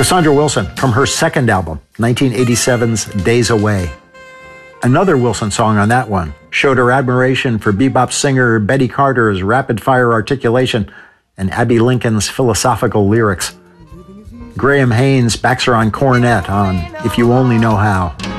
Cassandra Wilson from her second album, 1987's Days Away. Another Wilson song on that one showed her admiration for bebop singer Betty Carter's rapid-fire articulation and Abbey Lincoln's philosophical lyrics. Graham Haynes backs her on cornet on If You Only Know How.